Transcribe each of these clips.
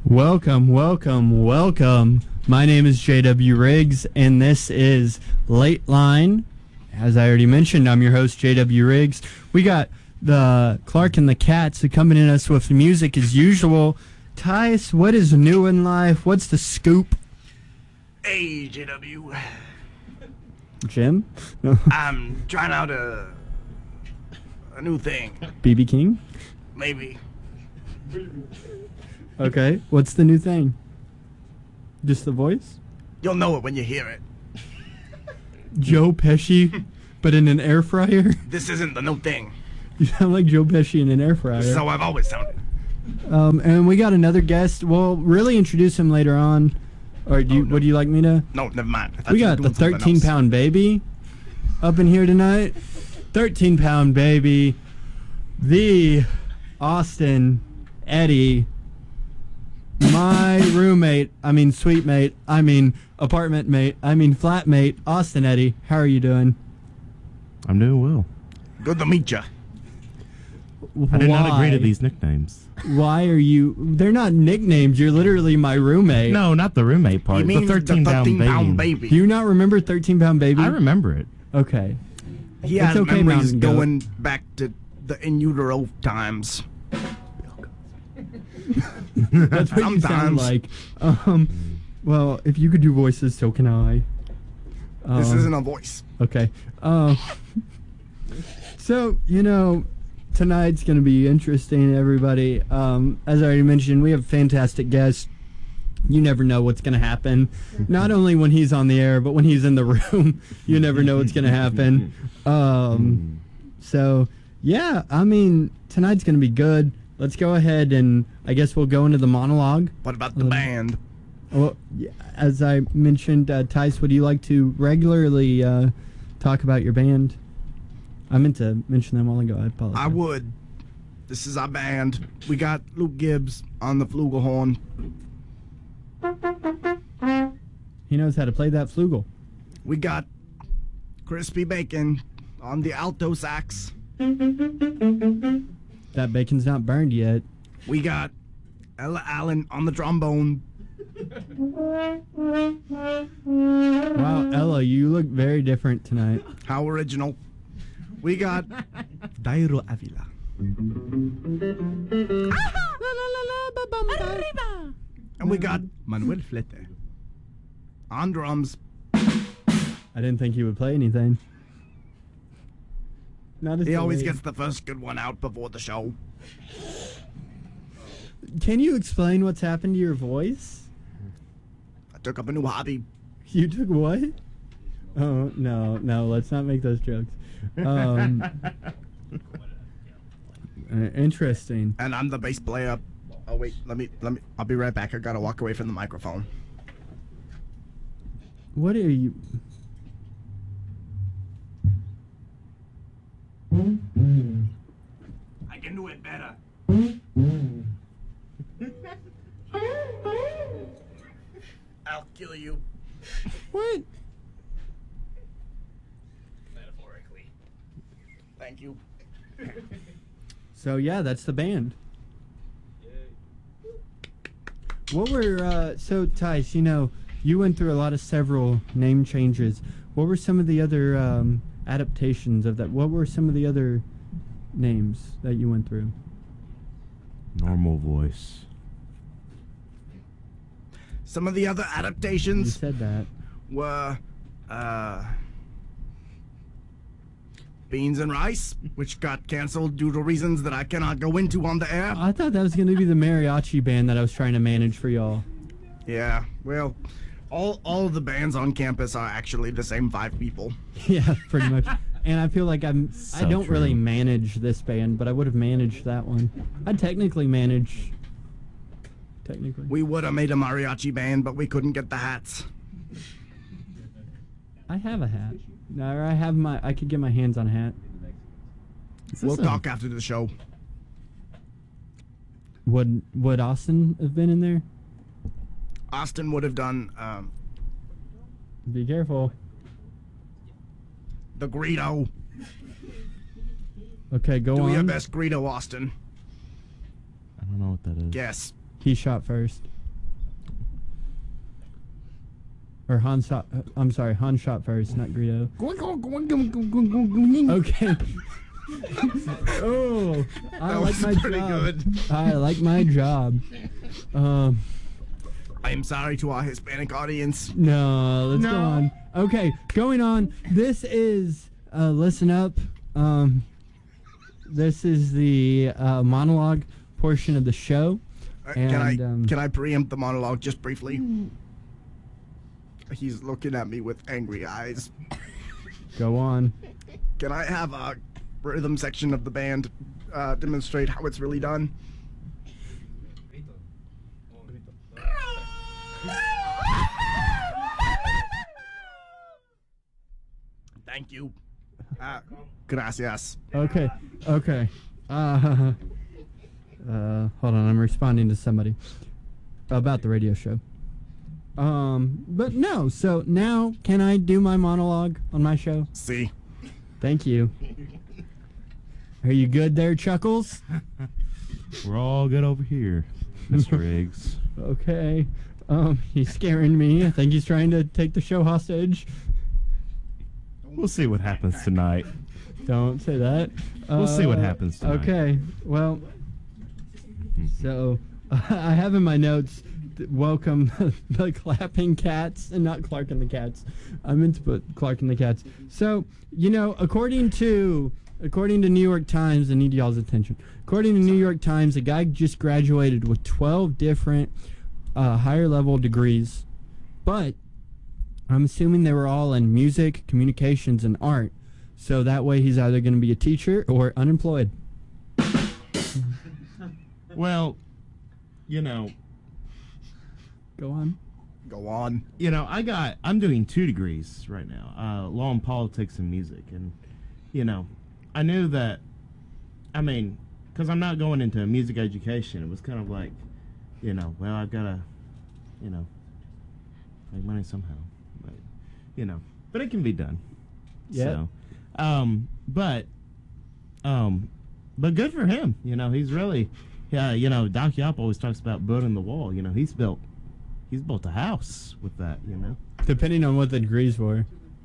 Welcome, welcome, welcome. My name is J.W. Riggs, and this is Late Line. As I already mentioned, I'm your host, J.W. Riggs. We got the Clark and the Cats accompanying us with music as usual. Tice, what is new in life? What's the scoop? Hey, JW. Jim? I'm trying out a new thing. BB King? Maybe. Okay, what's the new thing? Just the voice? You'll know it when you hear it. Joe Pesci, but in an air fryer? This isn't the new thing. You sound like Joe Pesci in an air fryer. This is how I've always sounded. And we got another guest. We'll really introduce him later on. Or do you, no. Would you like me to? No, never mind. I thought We you were got the doing something else. 13-pound baby up in here tonight. 13-pound baby. The Austin Eddie. My roommate, sweet mate, apartment mate, flatmate, Austin Eddie. How are you doing? I'm doing well. Good to meet you. I did not agree to these nicknames. Why are you... They're not nicknames. You're literally my roommate. No, not the roommate part. You mean the 13-pound baby. Do you not remember 13-pound baby? I remember it. Okay. He It's has okay, memories Mountain Goat. going back to the in utero times. That's what you sound Sometimes. like. Well, if you could do voices, so can I. This isn't a voice. Okay. So, tonight's going to be interesting, everybody. As I already mentioned, we have fantastic guests. You never know what's going to happen. Not only when he's on the air, but when he's in the room, you never know what's going to happen. So, yeah, tonight's going to be good. Let's go ahead and I guess we'll go into the monologue. What about the band? Well, as I mentioned, Tice, would you like to regularly talk about your band? I meant to mention them a while ago. I apologize. I would. This is our band. We got Luke Gibbs on the flugelhorn. He knows how to play that flugel. We got Crispy Bacon on the alto sax. That bacon's not burned yet. We got Ella Allen on the trombone. Wow, Ella, you look very different tonight. How original. We got Dairo Avila. And we got Manuel Flete on drums. I didn't think he would play anything. Not as He always delayed. gets the first good one out before the show. Can you explain what's happened to your voice? I took up a new hobby. You took what? Oh, no, let's not make those jokes. Interesting. And I'm the bass player. Oh wait, let me I'll be right back. I gotta walk away from the microphone. What are you... I can do it better. I'll kill you. What? Metaphorically. Thank you. So, yeah, that's the band. What were, so, Tice, you went through a lot of several name changes. What were some of the other adaptations of that? What were some of the other names that you went through? Normal voice. Some of the other You adaptations said that. were Beans and Rice, which got canceled due to reasons that I cannot go into on the air. I thought that was going to be the mariachi band that I was trying to manage for y'all. Yeah, well, all of the bands on campus are actually the same 5 people. Yeah, pretty much. And I feel like I So don't really true. manage this band, but I would have managed that one. I'd technically manage. Technically. We would have made a mariachi band, but we couldn't get the hats. I have a hat. No, I could get my hands on a hat. We'll talk after the show. Would Austin have been in there? Austin would have done Be careful. the Greedo. Okay, go Do on. your best, Greedo, Austin. I don't know what that is. Guess. He shot first. Or Han shot. I'm sorry, Han shot first, not Greedo. Okay. Oh, I That like was my pretty job. good. I like my job. I am sorry to our Hispanic audience. No, let's go on. Okay, going on. This is listen up. This is the monologue portion of the show. And, Can I preempt the monologue just briefly? He's looking at me with angry eyes. Go on. Can I have a rhythm section of the band demonstrate how it's really done? Thank you. Gracias. Okay. Okay. Hold on. I'm responding to somebody about the radio show. But no. So now, can I do my monologue on my show? See. Thank you. Are you good there, Chuckles? We're all good over here, Mr. Riggs. Okay. He's scaring me. I think he's trying to take the show hostage. We'll see what happens tonight. Don't say that. We'll see what happens tonight. Okay. Well, so I have in my notes, welcome the clapping cats, and not Clark and the Cats. I meant to put Clark and the Cats. So, you know, according to New York Times, I need y'all's attention. According to New York Times, a guy just graduated with 12 different higher level degrees, but I'm assuming they were all in music, communications, and art. So that way he's either going to be a teacher or unemployed. Well, you know, Go on. Go on. you know, I'm doing 2 degrees right now, law and politics and music, and you know, I knew that. I mean, because I'm not going into music education, it was kind of like, you know, well, I've got to, you know, make money somehow, but you know, but it can be done. Yeah. So, but good for him. You know, he's really, yeah. You know, Doc Yop always talks about building the wall. You know, he's built a house with that. You know, Depending on what the degrees were.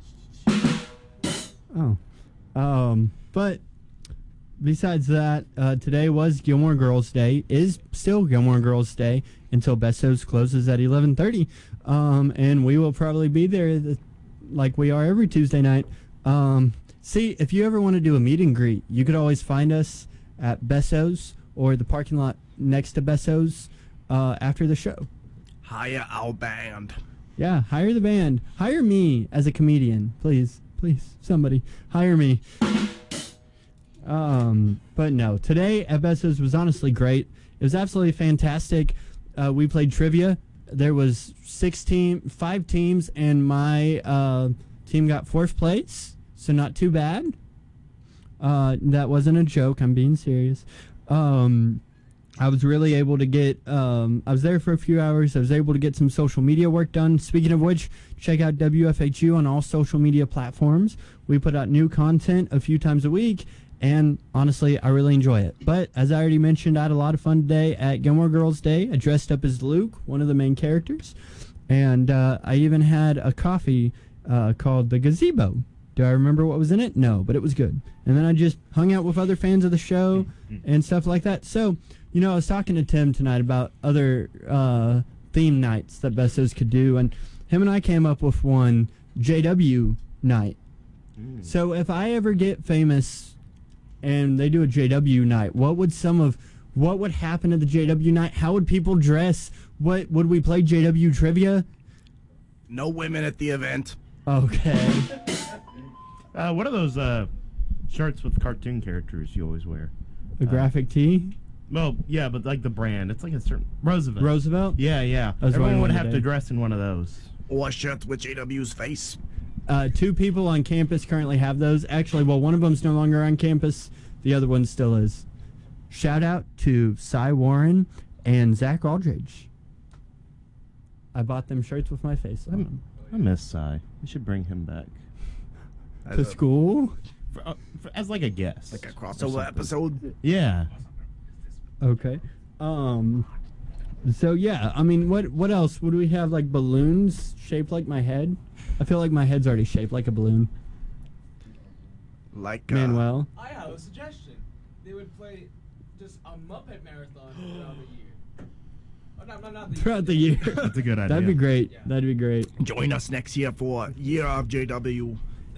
Oh. But besides that, today was Gilmore Girls Day. Is still Gilmore Girls Day until Besso's closes at 11:30. And we will probably be there like we are every Tuesday night. See, if you ever want to do a meet and greet, you could always find us at Besso's or the parking lot next to Besso's after the show. Hire our band. Yeah, hire the band. Hire me as a comedian. Please, somebody. Hire me. But no, today at Besso's was honestly great. It was absolutely fantastic. We played trivia. There was 5 teams, and my team got 4th place, so not too bad. That wasn't a joke. I'm being serious. I was really able to get, I was there for a few hours. I was able to get some social media work done. Speaking of which, check out WFHU on all social media platforms. We put out new content a few times a week, and honestly, I really enjoy it. But as I already mentioned, I had a lot of fun today at Gilmore Girls Day. I dressed up as Luke, one of the main characters, and I even had a coffee called the Gazebo. Do I remember what was in it? No, but it was good. And then I just hung out with other fans of the show and stuff like that. So, you know, I was talking to Tim tonight about other theme nights that Besso's could do, and him and I came up with one, JW night. So if I ever get famous and they do a JW night, what would happen at the JW night? How would people dress? What would we play? JW trivia? No women at the event. Okay. what are those shirts with cartoon characters you always wear? A graphic tee? Well, yeah, but like the brand, it's like a certain Roosevelt. Roosevelt? Yeah, yeah. I was wearing Everyone would one have today. to dress in one of those. Or a shirt with JW's face. 2 people on campus currently have those. Actually, well, one of them's no longer on campus. The other one still is. Shout out to Cy Warren and Zach Aldridge. I bought them shirts with my face on them. I miss Cy. We should bring him back To school? as like a guest, Like a crossover episode. Yeah. Okay. So yeah, I mean, what else would we have? Like balloons shaped like my head? I feel like my head's already shaped like a balloon. Like Manuel. I have a suggestion. They would play just a Muppet marathon throughout the year. Oh, no, not the year. Throughout the year. That's a good idea. That'd be great. Yeah. That'd be great. join us next year for Year of JW.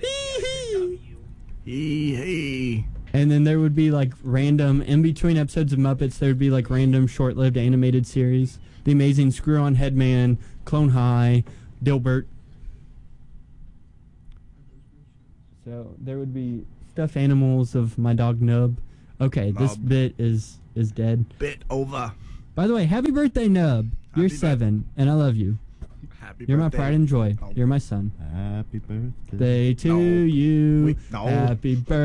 Hee. And then there would be like random, in between episodes of Muppets, there would be like random short-lived animated series. The Amazing Screw-On Headman, Clone High, Dilbert. So there would be stuffed animals of my dog Nub. Okay, this Nub. bit is dead. Bit over. By the way, happy birthday, Nub. You're Happy 7, and I love you. Happy You're my birthday. pride and joy. Oh. You're my son. Happy birthday. Day to No. you. Wait, no. Happy birthday.